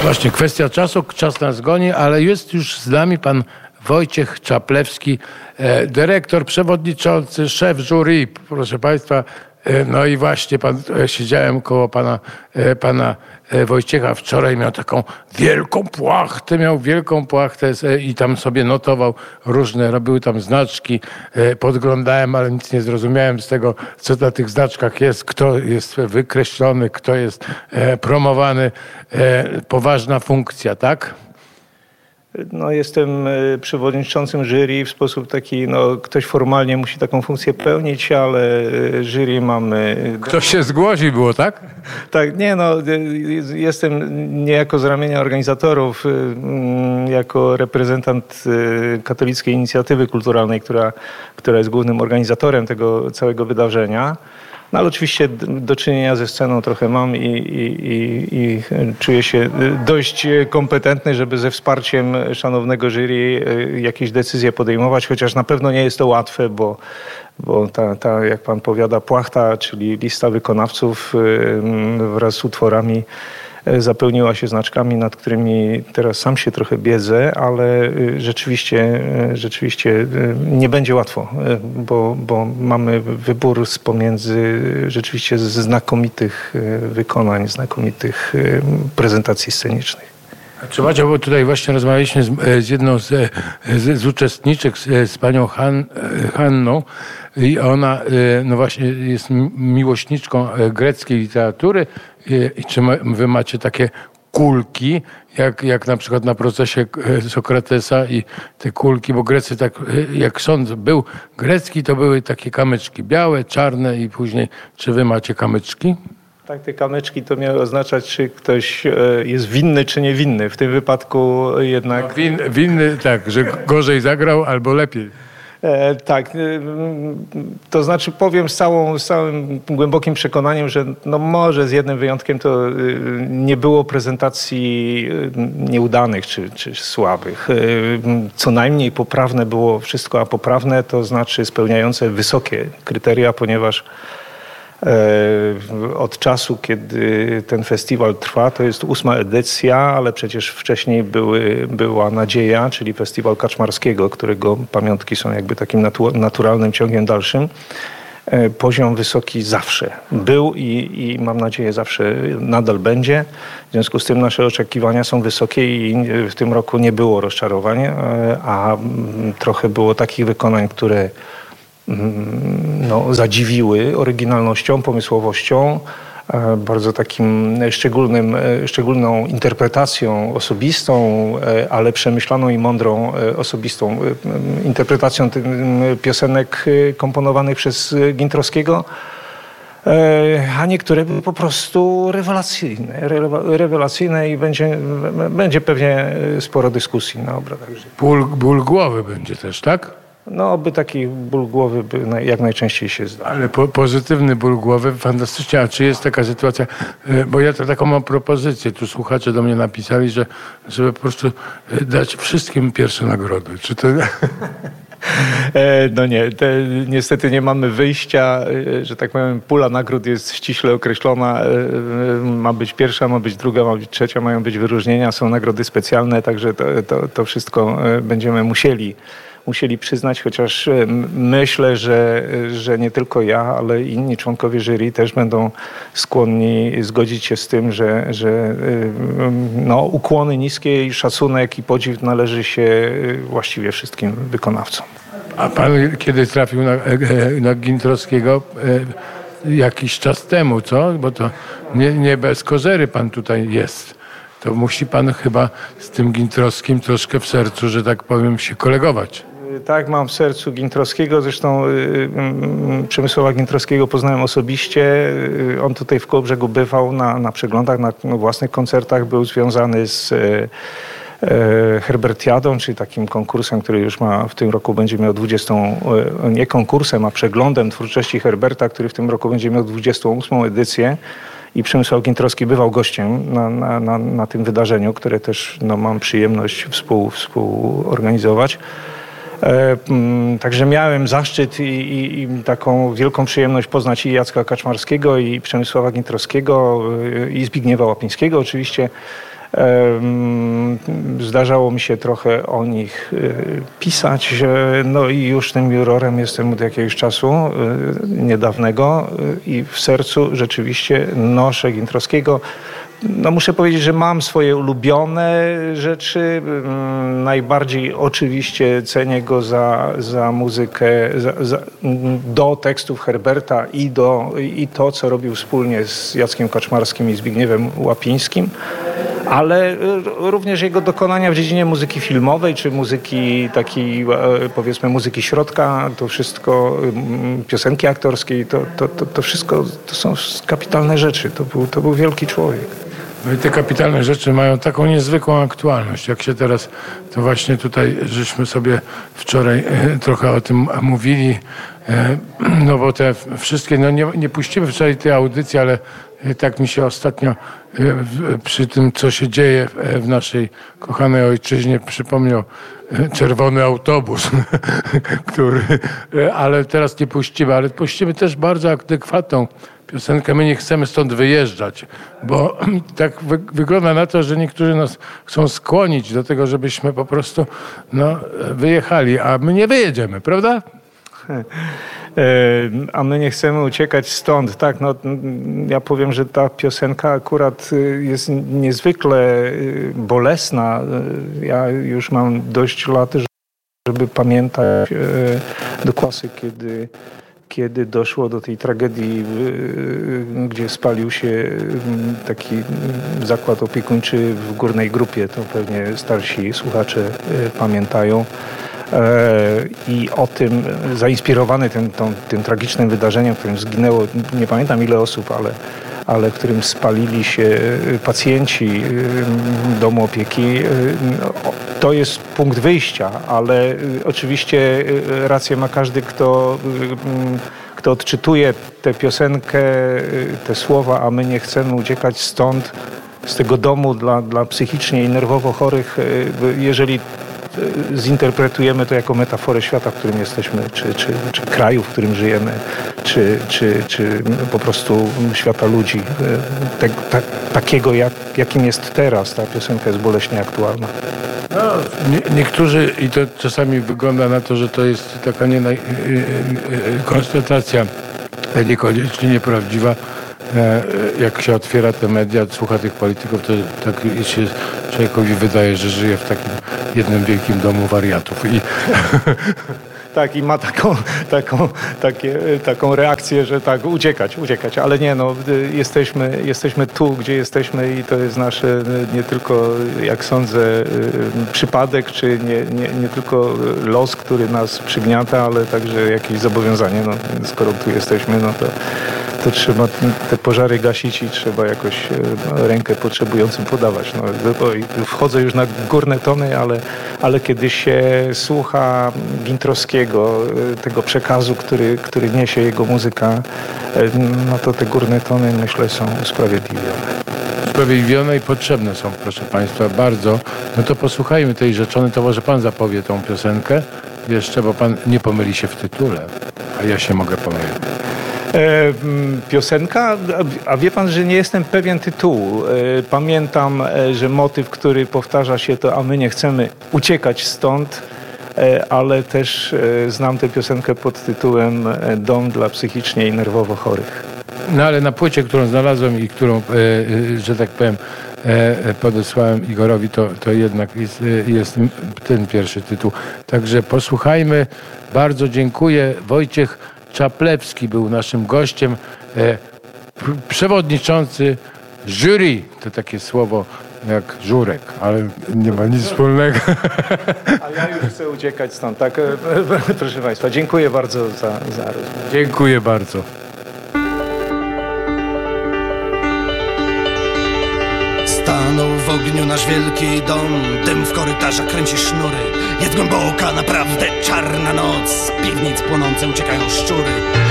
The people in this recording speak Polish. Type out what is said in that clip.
Właśnie, kwestia czasu, czas nas goni, ale jest już z nami pan Wojciech Czaplewski, dyrektor, przewodniczący, szef jury, proszę państwa. No i właśnie siedziałem koło pana Wojciecha wczoraj, miał taką wielką płachtę i tam sobie notował różne, robiły tam znaczki, podglądałem, ale nic nie zrozumiałem z tego, co na tych znaczkach jest, kto jest wykreślony, kto jest promowany. Poważna funkcja, tak? No, jestem przewodniczącym jury w sposób taki, no, ktoś formalnie musi taką funkcję pełnić, ale jury mamy... Ktoś się zgłosił, było, tak? Tak, nie, no, jestem niejako z ramienia organizatorów, jako reprezentant Katolickiej Inicjatywy Kulturalnej, która jest głównym organizatorem tego całego wydarzenia. No ale oczywiście do czynienia ze sceną trochę mam i czuję się dość kompetentny, żeby ze wsparciem szanownego jury jakieś decyzje podejmować, chociaż na pewno nie jest to łatwe, bo ta jak pan powiada, płachta, czyli lista wykonawców wraz z utworami zapełniła się znaczkami, nad którymi teraz sam się trochę biedzę, ale rzeczywiście nie będzie łatwo, bo mamy wybór pomiędzy rzeczywiście znakomitych wykonań, znakomitych prezentacji scenicznych. Czy Macie, bo tutaj właśnie rozmawialiśmy z jedną z uczestniczek, z panią Hanną, i ona no właśnie jest miłośniczką greckiej literatury. I czy wy macie takie kulki, jak na przykład na procesie Sokratesa i te kulki, bo Grecy, tak jak sąd był grecki, to były takie kamyczki białe, czarne i później, czy wy macie kamyczki? Tak, te kamyczki to miały oznaczać, czy ktoś jest winny, czy niewinny. W tym wypadku jednak... No, winny, tak, że gorzej zagrał albo lepiej. Tak, to znaczy powiem z całym głębokim przekonaniem, że no może z jednym wyjątkiem to nie było prezentacji nieudanych czy słabych. Co najmniej poprawne było wszystko, a poprawne to znaczy spełniające wysokie kryteria, ponieważ od czasu, kiedy ten festiwal trwa, to jest 8. edycja, ale przecież wcześniej była Nadzieja, czyli festiwal kaczmarskiego, którego pamiątki są jakby takim naturalnym ciągiem dalszym. Poziom wysoki zawsze był i mam nadzieję zawsze nadal będzie. W związku z tym nasze oczekiwania są wysokie i w tym roku nie było rozczarowań, a trochę było takich wykonań, które no, zadziwiły oryginalnością, pomysłowością, bardzo takim szczególną interpretacją osobistą, ale przemyślaną i mądrą osobistą interpretacją piosenek komponowanych przez Gintrowskiego, a niektóre były po prostu rewelacyjne i będzie pewnie sporo dyskusji na obradach. Ból głowy będzie też, tak? No, by taki ból głowy jak najczęściej się zdarza. Ale pozytywny ból głowy, fantastycznie. A czy jest taka sytuacja, bo ja to taką mam propozycję, tu słuchacze do mnie napisali, żeby po prostu dać wszystkim pierwsze nagrody. Czy to... No nie, niestety nie mamy wyjścia, że tak powiem, pula nagród jest ściśle określona. Ma być pierwsza, ma być druga, ma być trzecia, mają być wyróżnienia, są nagrody specjalne, także to wszystko będziemy musieli przyznać, chociaż myślę, że nie tylko ja, ale i inni członkowie jury też będą skłonni zgodzić się z tym, że no, ukłony niskie i szacunek i podziw należy się właściwie wszystkim wykonawcom. A pan kiedy trafił na Gintrowskiego? Jakiś czas temu, co? Bo to nie bez kozery pan tutaj jest. To musi pan chyba z tym Gintrowskim troszkę w sercu, że tak powiem, się kolegować. Tak, mam w sercu Gintrowskiego. Zresztą Przemysława Gintrowskiego poznałem osobiście. On tutaj w Kołobrzegu bywał na przeglądach, na własnych koncertach. Był związany z Herbertiadą, czyli takim konkursem, który już w tym roku będzie miał 20, nie konkursem, a przeglądem twórczości Herberta, który w tym roku będzie miał 28. edycję. I Przemysław Gintrowski bywał gościem na tym wydarzeniu, które też no, mam przyjemność współorganizować. Także miałem zaszczyt i taką wielką przyjemność poznać i Jacka Kaczmarskiego, i Przemysława Gintrowskiego, i Zbigniewa Łapińskiego oczywiście. Zdarzało mi się trochę o nich pisać, no i już tym jurorem jestem od jakiegoś czasu niedawnego i w sercu rzeczywiście noszę Gintrowskiego. No muszę powiedzieć, że mam swoje ulubione rzeczy. Najbardziej oczywiście cenię go za muzykę, do tekstów Herberta i to, co robił wspólnie z Jackiem Kaczmarskim i Zbigniewem Łapińskim, ale również jego dokonania w dziedzinie muzyki filmowej, czy muzyki takiej, powiedzmy, muzyki środka, to wszystko, piosenki aktorskie, to wszystko to są kapitalne rzeczy. To był wielki człowiek. No i te kapitalne rzeczy mają taką niezwykłą aktualność. Jak się teraz, to właśnie tutaj żeśmy sobie wczoraj trochę o tym mówili, no bo te wszystkie, no nie puścimy wczoraj tej audycji, ale tak mi się ostatnio przy tym, co się dzieje w naszej kochanej ojczyźnie, przypomniał Czerwony autobus, ale teraz nie puścimy, ale puścimy też bardzo adekwatną piosenkę. My nie chcemy stąd wyjeżdżać, bo tak wygląda na to, że niektórzy nas chcą skłonić do tego, żebyśmy po prostu wyjechali, a my nie wyjedziemy, prawda? A my nie chcemy uciekać stąd. Tak, ja powiem, że ta piosenka akurat jest niezwykle bolesna. Ja już mam dość lat, żeby pamiętać do klasy, kiedy doszło do tej tragedii, gdzie spalił się taki zakład opiekuńczy w Górnej Grupie. To pewnie starsi słuchacze pamiętają. I o tym, zainspirowany tym tragicznym wydarzeniem, w którym zginęło, nie pamiętam ile osób, ale w którym spalili się pacjenci domu opieki, to jest punkt wyjścia, ale oczywiście rację ma każdy, kto odczytuje tę piosenkę, te słowa, a my nie chcemy uciekać stąd, z tego domu dla psychicznie i nerwowo chorych, jeżeli zinterpretujemy to jako metaforę świata, w którym jesteśmy, czy kraju, w którym żyjemy, czy po prostu świata ludzi, takiego jakim jest teraz. Ta piosenka jest boleśnie aktualna. No, niektórzy, i to czasami wygląda na to, że to jest taka konstatacja niekoniecznie nieprawdziwa. Jak się otwiera te media, słucha tych polityków, to tak się człowiekowi wydaje, że żyje w takim jednym wielkim domu wariatów. Tak, i ma taką reakcję, że tak, uciekać, ale nie, jesteśmy tu, gdzie jesteśmy i to jest nasze nie tylko, jak sądzę, przypadek, czy nie tylko los, który nas przygniata, ale także jakieś zobowiązanie. Skoro tu jesteśmy, to trzeba te pożary gasić i trzeba jakoś rękę potrzebującym podawać. Wchodzę już na górne tony, ale kiedy się słucha Gintrowskiego, tego przekazu, który niesie jego muzyka, to te górne tony, myślę, są usprawiedliwione I potrzebne są, proszę Państwa, bardzo. No to posłuchajmy tej rzeczony, to może Pan zapowie tą piosenkę jeszcze, bo Pan nie pomyli się w tytule, a ja się mogę pomylić. Piosenka, a wie pan, że nie jestem pewien tytułu. Pamiętam, że motyw, który powtarza się, to a my nie chcemy uciekać stąd, ale też znam tę piosenkę pod tytułem Dom dla psychicznie i nerwowo chorych. No ale na płycie, którą znalazłem i którą, że tak powiem, podesłałem Igorowi, to jednak jest ten pierwszy tytuł. Także posłuchajmy. Bardzo dziękuję. Wojciech Czaplewski był naszym gościem, przewodniczący jury, to takie słowo jak żurek, ale nie ma nic wspólnego. A ja już chcę uciekać stąd, tak? Proszę Państwa, dziękuję bardzo za rozmowę. Dziękuję bardzo. Stanął w ogniu nasz wielki dom, dym w korytarzach kręci sznury. Jest głęboka, naprawdę czarna noc, z piwnic płonące uciekają szczury.